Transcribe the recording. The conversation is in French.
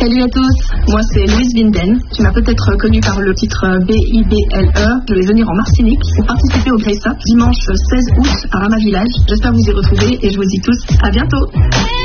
Salut à tous, moi c'est Louise Binden. Tu m'as peut-être connu par le titre BIBLE. Je vais venir en Martinique pour participer au Greysa dimanche 16 août à Rama Village. J'espère vous y retrouver et je vous dis tous à bientôt.